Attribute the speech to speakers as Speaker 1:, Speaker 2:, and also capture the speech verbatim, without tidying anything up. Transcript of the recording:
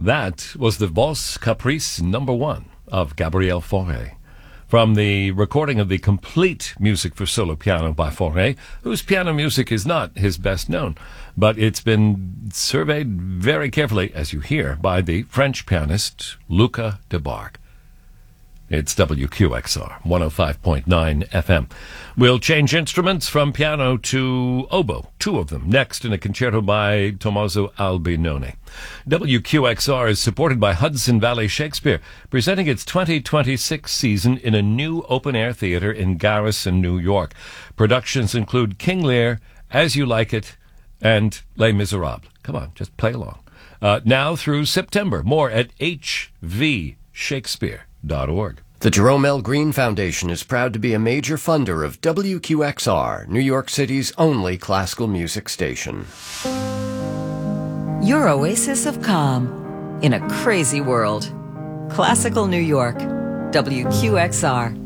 Speaker 1: That was the Valse Caprice number one of Gabriel Fauré, from the recording of the complete music for solo piano by Fauré, whose piano music is not his best known, but it's been surveyed very carefully, as you hear, by the French pianist Luca Debargue. It's W Q X R, one oh five point nine F M. We'll change instruments from piano to oboe, two of them, next in a concerto by Tommaso Albinoni. W Q X R is supported by Hudson Valley Shakespeare, presenting its twenty twenty-six season in a new open-air theater in Garrison, New York. Productions include King Lear, As You Like It, and Les Miserables. Come on, just play along. Uh, now through September. More at h v shakespeare dot org.
Speaker 2: The Jerome L. Green Foundation is proud to be a major funder of W Q X R, New York City's only classical music station.
Speaker 3: Your oasis of calm in a crazy world. Classical New York. W Q X R.